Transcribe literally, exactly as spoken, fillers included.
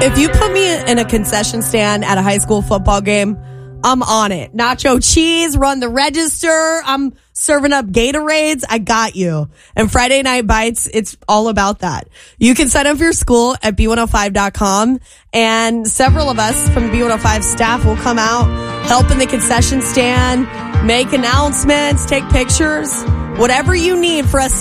If you put me in a concession stand at a high school football game, I'm on it. Nacho cheese, run the register. I'm serving up Gatorades. I got you. And Friday Night Bites, it's all about that. You can sign up for your school at B one oh five dot com, and several of us from the B one oh five staff will come out, help in the concession stand, make announcements, take pictures, whatever you need for us to